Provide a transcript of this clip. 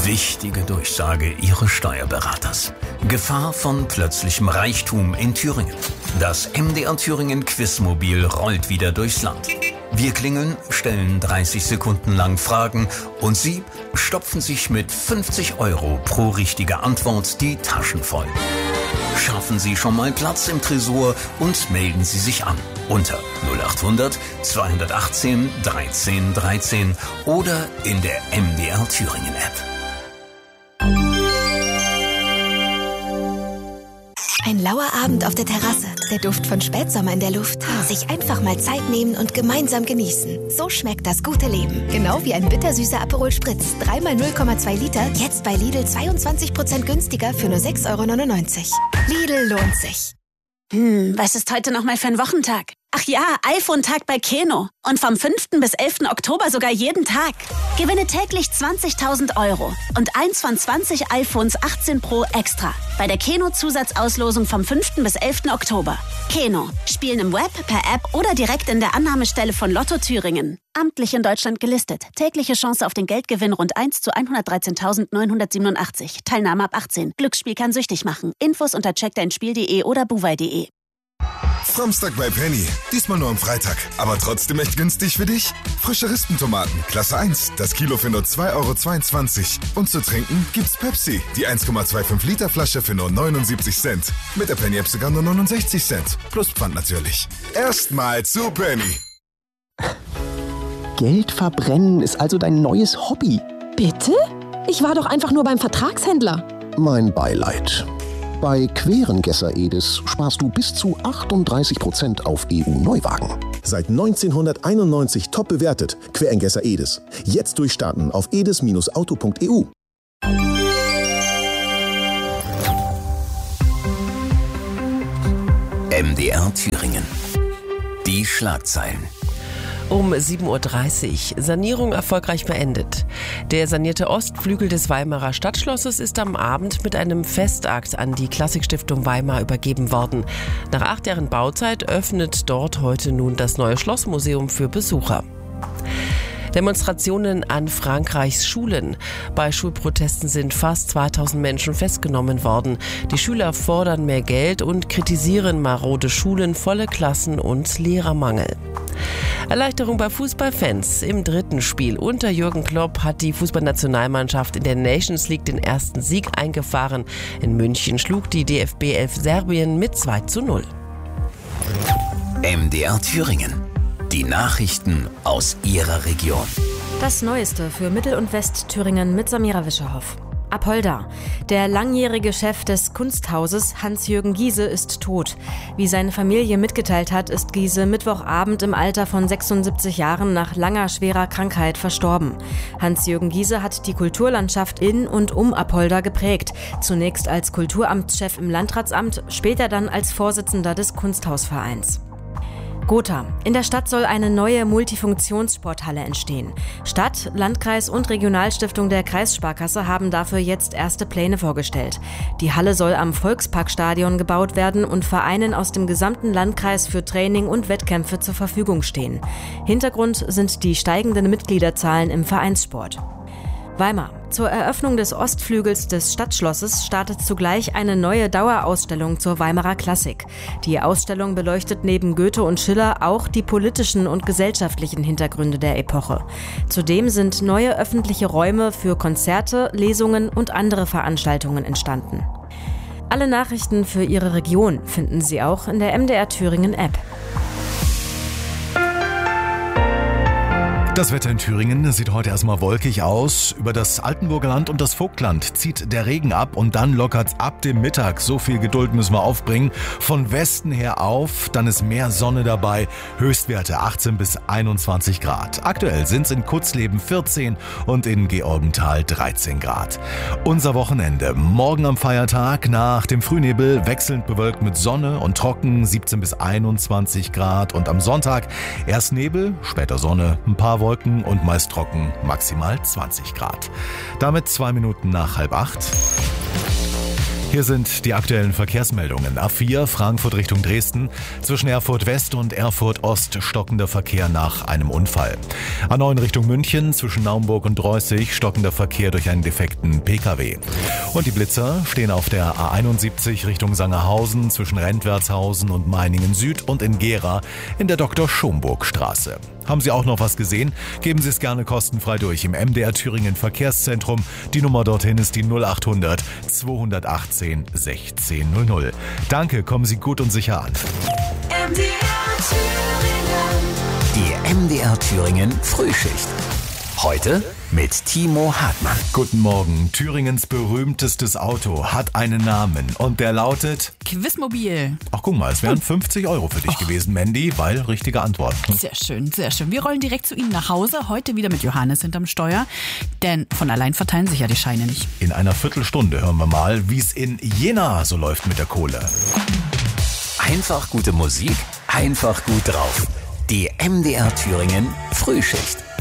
Wichtige Durchsage Ihres Steuerberaters. Gefahr von plötzlichem Reichtum in Thüringen. Das MDR Thüringen Quizmobil rollt wieder durchs Land. Wir klingeln, stellen 30 Sekunden lang Fragen und Sie stopfen sich mit 50 € pro richtige Antwort die Taschen voll. Schaffen Sie schon mal Platz im Tresor und melden Sie sich an unter 0800 218 13 13 oder in der MDR Thüringen App. Ein lauer Abend auf der Terrasse, der Duft von Spätsommer in der Luft. Sich einfach mal Zeit nehmen und gemeinsam genießen. So schmeckt das gute Leben. Genau wie ein bittersüßer Aperol Spritz. 3x 0,2 Liter, jetzt bei Lidl 22% günstiger für nur 6,99 €. Lidl lohnt sich. Was ist heute nochmal für ein Wochentag? Ach ja, iPhone-Tag bei Keno. Und vom 5. bis 11. Oktober sogar jeden Tag. Gewinne täglich 20.000 € und eins von 20 iPhones 18 Pro extra. Bei der Keno-Zusatzauslosung vom 5. bis 11. Oktober. Keno. Spielen im Web, per App oder direkt in der Annahmestelle von Lotto Thüringen. Amtlich in Deutschland gelistet. Tägliche Chance auf den Geldgewinn rund 1 zu 113.987. Teilnahme ab 18. Glücksspiel kann süchtig machen. Infos unter checkdeinspiel.de oder buwei.de. Samstag bei Penny. Diesmal nur am Freitag. Aber trotzdem echt günstig für dich? Frische Rispentomaten, Klasse 1. Das Kilo für nur 2,22 €. Und zu trinken gibt's Pepsi. Die 1,25 Liter Flasche für nur 79 Cent. Mit der Penny-App sogar nur 69 Cent. Plus Pfand natürlich. Erstmal zu Penny. Geld verbrennen ist also dein neues Hobby. Bitte? Ich war doch einfach nur beim Vertragshändler. Mein Beileid. Bei Querengesser Edis sparst du bis zu 38% auf EU-Neuwagen. Seit 1991 top bewertet. Querengesser Edis. Jetzt durchstarten auf edis-auto.eu. MDR Thüringen. Die Schlagzeilen. Um 7:30 Uhr. Sanierung erfolgreich beendet. Der sanierte Ostflügel des Weimarer Stadtschlosses ist am Abend mit einem Festakt an die Klassikstiftung Weimar übergeben worden. Nach 8 Jahren Bauzeit öffnet dort heute nun das neue Schlossmuseum für Besucher. Demonstrationen an Frankreichs Schulen. Bei Schulprotesten sind fast 2000 Menschen festgenommen worden. Die Schüler fordern mehr Geld und kritisieren marode Schulen, volle Klassen und Lehrermangel. Erleichterung bei Fußballfans. Im dritten Spiel unter Jürgen Klopp hat die Fußballnationalmannschaft in der Nations League den ersten Sieg eingefahren. In München schlug die DFB 11 Serbien mit 2:0. MDR Thüringen. Die Nachrichten aus Ihrer Region. Das Neueste für Mittel- und Westthüringen mit Samira Wischerhoff. Apolda. Der langjährige Chef des Kunsthauses Hans-Jürgen Giese ist tot. Wie seine Familie mitgeteilt hat, ist Giese Mittwochabend im Alter von 76 Jahren nach langer, schwerer Krankheit verstorben. Hans-Jürgen Giese hat die Kulturlandschaft in und um Apolda geprägt. Zunächst als Kulturamtschef im Landratsamt, später dann als Vorsitzender des Kunsthausvereins. Gotha. In der Stadt soll eine neue Multifunktionssporthalle entstehen. Stadt, Landkreis und Regionalstiftung der Kreissparkasse haben dafür jetzt erste Pläne vorgestellt. Die Halle soll am Volksparkstadion gebaut werden und Vereinen aus dem gesamten Landkreis für Training und Wettkämpfe zur Verfügung stehen. Hintergrund sind die steigenden Mitgliederzahlen im Vereinssport. Weimar. Zur Eröffnung des Ostflügels des Stadtschlosses startet zugleich eine neue Dauerausstellung zur Weimarer Klassik. Die Ausstellung beleuchtet neben Goethe und Schiller auch die politischen und gesellschaftlichen Hintergründe der Epoche. Zudem sind neue öffentliche Räume für Konzerte, Lesungen und andere Veranstaltungen entstanden. Alle Nachrichten für Ihre Region finden Sie auch in der MDR Thüringen App. Das Wetter in Thüringen sieht heute erstmal wolkig aus. Über das Altenburger Land und das Vogtland zieht der Regen ab und dann lockert's ab dem Mittag. So viel Geduld müssen wir aufbringen. Von Westen her auf, dann ist mehr Sonne dabei. Höchstwerte 18 bis 21 Grad. Aktuell sind's in Kutzleben 14 und in Georgenthal 13 Grad. Unser Wochenende. Morgen am Feiertag nach dem Frühnebel wechselnd bewölkt mit Sonne und trocken 17 bis 21 Grad. Und am Sonntag erst Nebel, später Sonne, ein paar Wolken und meist trocken, maximal 20 Grad. Damit 2 Minuten nach 7:30. Hier sind die aktuellen Verkehrsmeldungen. A4 Frankfurt Richtung Dresden. Zwischen Erfurt West und Erfurt Ost stockender Verkehr nach einem Unfall. A9 Richtung München. Zwischen Naumburg und Dreußig stockender Verkehr durch einen defekten Pkw. Und die Blitzer stehen auf der A71 Richtung Sangerhausen zwischen Rentwertshausen und Meiningen Süd und in Gera in der Dr.-Schomburg-Straße. Haben Sie auch noch was gesehen? Geben Sie es gerne kostenfrei durch im MDR Thüringen Verkehrszentrum. Die Nummer dorthin ist die 0800 218 1600. Danke, kommen Sie gut und sicher an. Die MDR Thüringen Frühschicht. Heute mit Timo Hartmann. Guten Morgen. Thüringens berühmtestes Auto hat einen Namen und der lautet... Quizmobil. Ach, guck mal, es wären 50 € für dich gewesen, Mandy, weil richtige Antwort. Sehr schön, sehr schön. Wir rollen direkt zu Ihnen nach Hause, heute wieder mit Johannes hinterm Steuer, denn von allein verteilen sich ja die Scheine nicht. In einer Viertelstunde hören wir mal, wie es in Jena so läuft mit der Kohle. Einfach gute Musik, einfach gut drauf. Die MDR Thüringen Frühschicht.